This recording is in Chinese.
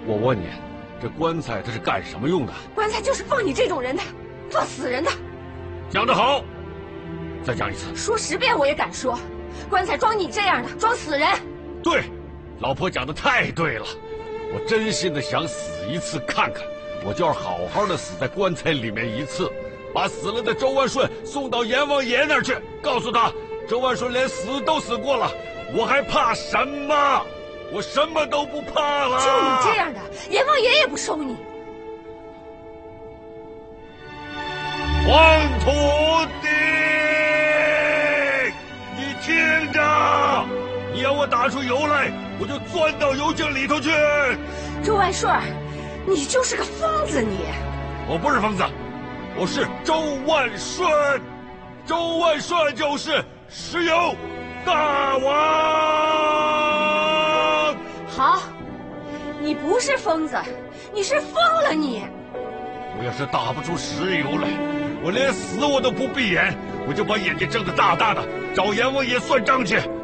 我问你，这棺材这是干什么用的？ 棺材就是放你这种人的，放死人的。 讲得好，再讲一次。 说10遍我也敢说，棺材装你这样的，装死人。 对，老婆讲的太对了，我真心的想死一次看看，我就要好好的死在棺材里面一次，把死了的周万顺送到阎王爷那儿去，告诉他，周万顺连死都死过了，我还怕什么？我什么都不怕了。 就你这样的，阎王爷也不收你。 黄土地，你听着，你要我打出油来，我就钻到油井里头去。 周万顺，你就是个疯子你！ 我不是疯子，我是周万顺，周万顺就是石油大王。 好，你不是疯子，你是疯了你！ 我要是打不出石油来，我连死我都不闭眼，我就把眼睛睁得大大的，找阎王爷算账去。